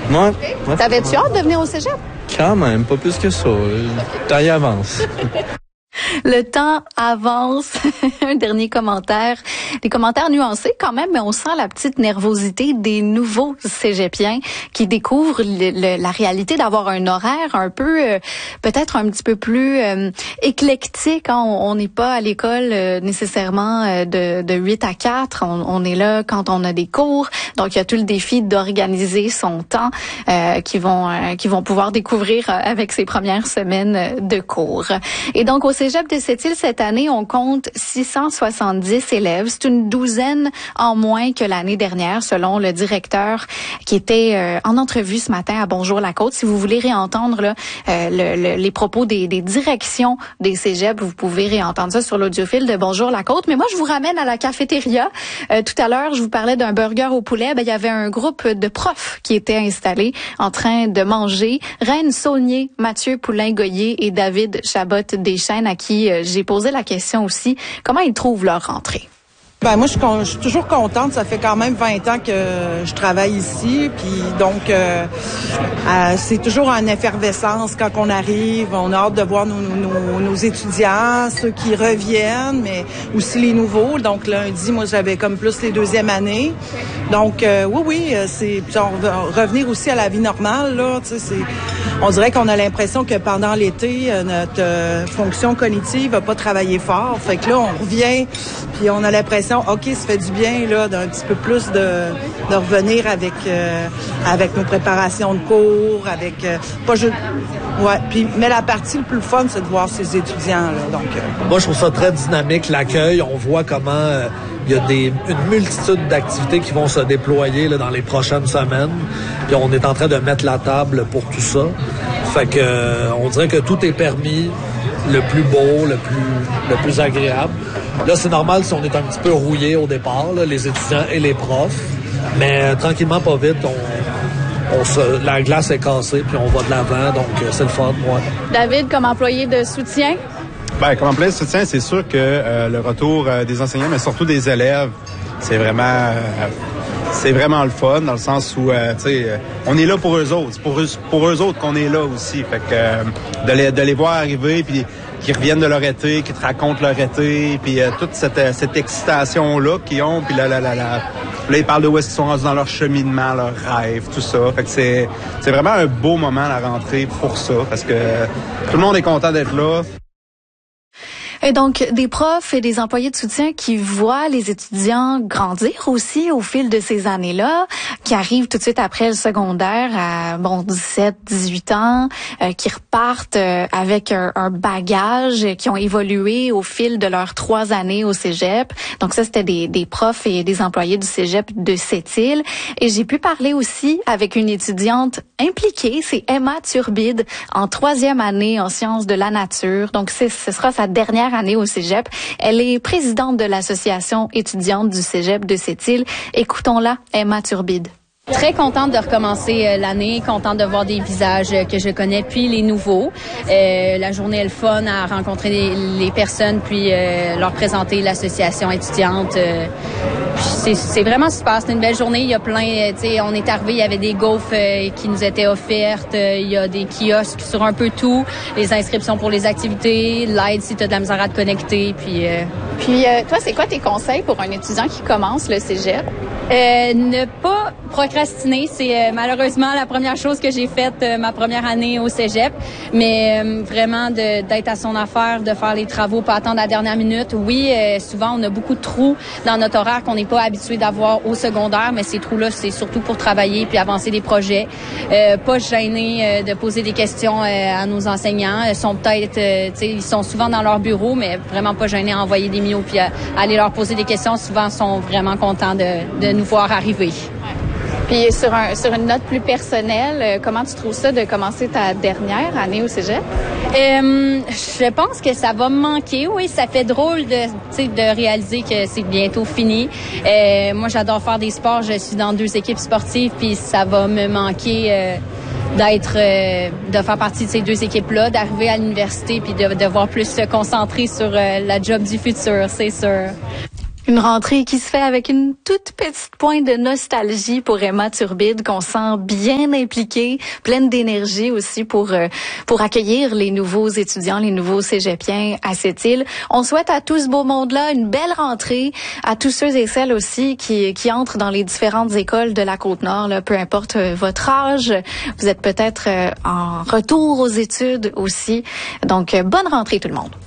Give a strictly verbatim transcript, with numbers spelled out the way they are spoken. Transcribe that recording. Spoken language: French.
Ouais. ouais T'avais-tu hâte de venir au cégep? Quand même, pas plus que ça. Le temps y avance. Le temps avance. Un dernier commentaire. Des commentaires nuancés quand même, mais on sent la petite nervosité des nouveaux cégepiens qui découvrent le, le, la réalité d'avoir un horaire un peu, euh, peut-être un petit peu plus euh, éclectique. Hein. On n'est pas à l'école euh, nécessairement euh, de, de huit à quatre. On, on est là quand on a des cours. Donc, il y a tout le défi d'organiser son temps euh, qui vont euh, qui vont pouvoir découvrir euh, avec ces premières semaines de cours. Et donc, au cégep de Sept-Îles, cette année, on compte six cent soixante-dix élèves. C'est une douzaine en moins que l'année dernière, selon le directeur qui était euh, en entrevue ce matin à Bonjour la Côte. Si vous voulez réentendre là, euh, le, le, les propos des, des directions des cégeps, vous pouvez réentendre ça sur l'audiofile de Bonjour la Côte. Mais moi, je vous ramène à la cafétéria. Euh, tout à l'heure, je vous parlais d'un burger au poulet. Ben, il y avait un groupe de profs qui étaient installés en train de manger. Reine Saulnier, Mathieu Poulain-Goyer et David Chabot-Deschênes, à qui euh, j'ai posé la question aussi, comment ils trouvent leur rentrée? Ben moi, je suis, con, je suis toujours contente. Ça fait quand même vingt ans que je travaille ici. Puis donc, euh, euh, c'est toujours en effervescence quand on arrive. On a hâte de voir nos, nos, nos étudiants, ceux qui reviennent, mais aussi les nouveaux. Donc lundi, moi, j'avais comme plus les deuxièmes années. Donc, euh, oui, oui, c'est genre, revenir aussi à la vie normale. Là, tu sais, c'est, on dirait qu'on a l'impression que pendant l'été, notre euh, fonction cognitive va pas travailler fort. Fait que là, on revient, puis on a l'impression OK, ça fait du bien là d'un petit peu plus de, de revenir avec euh, avec nos préparations de cours, avec euh, pas juste ouais. Puis mais la partie le plus fun, c'est de voir ces étudiants là. Donc euh. moi je trouve ça très dynamique l'accueil. On voit comment euh, il y a des une multitude d'activités qui vont se déployer là dans les prochaines semaines. Puis on est en train de mettre la table pour tout ça. Fait que euh, on dirait que tout est permis. Le plus beau, le plus le plus agréable. Là, c'est normal si on est un petit peu rouillé au départ, là, les étudiants et les profs. Mais euh, tranquillement, pas vite, on, on se, la glace est cassée, puis on va de l'avant, donc euh, c'est le fun. Ouais. David, comme employé de soutien? Ben, comme employé de soutien, c'est sûr que euh, le retour euh, des enseignants, mais surtout des élèves, c'est vraiment... Euh, c'est vraiment le fun, dans le sens où, euh, tu sais, euh, on est là pour eux autres. C'est pour eux, pour eux autres qu'on est là aussi. Fait que euh, de, les, de les voir arriver, puis qu'ils reviennent de leur été, qu'ils te racontent leur été, puis euh, toute cette, euh, cette excitation-là qu'ils ont, puis là, là, là, là, là, ils parlent de où est-ce qu'ils sont rendus dans leur cheminement, leur rêve, tout ça. Fait que c'est, c'est vraiment un beau moment, la rentrée, pour ça, parce que euh, tout le monde est content d'être là. Et donc, des profs et des employés de soutien qui voient les étudiants grandir aussi au fil de ces années-là, qui arrivent tout de suite après le secondaire à, bon, dix-sept, dix-huit ans, euh, qui repartent euh, avec un, un bagage, qui ont évolué au fil de leurs trois années au cégep. Donc ça, c'était des, des profs et des employés du cégep de Sept-Îles. Et j'ai pu parler aussi avec une étudiante impliquée, c'est Emma Turbide, en troisième année en sciences de la nature. Donc c'est, ce sera sa dernière année au cégep. Elle est présidente de l'association étudiante du cégep de Sept-Îles. Écoutons-la, Emma Turbide. Très contente de recommencer euh, l'année, contente de voir des visages euh, que je connais, puis les nouveaux. Euh, la journée est le fun à rencontrer les, les personnes, puis euh, leur présenter l'association étudiante. Euh, puis c'est, c'est vraiment super. C'était une belle journée. Il y a plein, euh, tu sais, on est arrivé, il y avait des gaufres euh, qui nous étaient offertes. Euh, il y a des kiosques sur un peu tout, les inscriptions pour les activités, l'aide si tu as de la misère à te connecter. Puis, euh, puis euh, toi, c'est quoi tes conseils pour un étudiant qui commence le cégep? Euh, ne pas procrastiner, c'est euh, malheureusement la première chose que j'ai faite euh, ma première année au cégep, mais euh, vraiment de, d'être à son affaire, de faire les travaux, pas attendre la dernière minute. Oui, euh, souvent on a beaucoup de trous dans notre horaire qu'on n'est pas habitué d'avoir au secondaire, mais ces trous-là, c'est surtout pour travailler puis avancer des projets. Euh, pas gêner euh, de poser des questions euh, à nos enseignants. Ils sont peut-être, euh, tu sais, ils sont souvent dans leur bureau, mais vraiment pas gêner à envoyer des mios puis à, à aller leur poser des questions. Souvent, ils sont vraiment contents de, de nous voir arriver. Puis sur, un, sur une note plus personnelle, comment tu trouves ça de commencer ta dernière année au cégep? Euh, je pense que ça va me manquer. Oui, ça fait drôle de, tu sais, de réaliser que c'est bientôt fini. Euh, moi, j'adore faire des sports. Je suis dans deux équipes sportives, puis ça va me manquer euh, d'être, euh, de faire partie de ces deux équipes-là, d'arriver à l'université, puis de devoir plus se concentrer sur euh, la job du futur, c'est sûr. Une rentrée qui se fait avec une toute petite pointe de nostalgie pour Emma Turbide, qu'on sent bien impliquée, pleine d'énergie aussi pour euh, pour accueillir les nouveaux étudiants, les nouveaux cégepiens à cette île. On souhaite à tout ce beau monde-là une belle rentrée, à tous ceux et celles aussi qui qui entrent dans les différentes écoles de la Côte-Nord, là, peu importe euh, votre âge. Vous êtes peut-être euh, en retour aux études aussi. Donc, euh, bonne rentrée tout le monde.